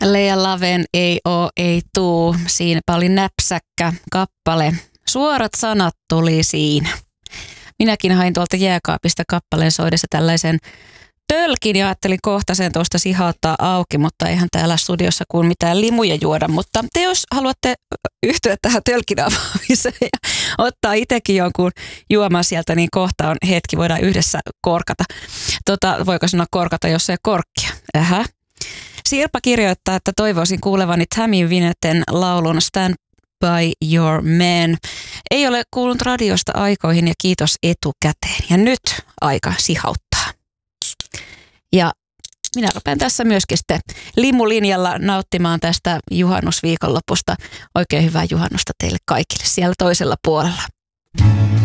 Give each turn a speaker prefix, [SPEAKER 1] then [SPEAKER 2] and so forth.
[SPEAKER 1] Leija Laven Ei oo, ei tuu. Siinäpä oli näpsäkkä kappale. Suorat sanat tuli siinä. Minäkin hain tuolta jääkaapista kappaleen soidessa tällaisen tölkin ja ajattelin kohta sen tuosta sihauttaa auki, mutta eihän täällä studiossa kuin mitään limuja juoda. Mutta te jos haluatte yhtyä tähän tölkin avaamiseen ja ottaa itsekin jonkun juoman sieltä, niin kohta on hetki, voidaan yhdessä korkata. Voiko sanoa korkata, jos ei korkkia? Sirpa kirjoittaa, että toivoisin kuulevani Tammy Wyneten laulun Stand by Your Man. Ei ole kuulunut radiosta aikoihin ja kiitos etukäteen. Ja nyt aika sihauttaa. Ja minä rupean tässä myöskin sitten limulinjalla nauttimaan tästä juhannusviikonlopusta. Oikein hyvää juhannusta teille kaikille siellä toisella puolella.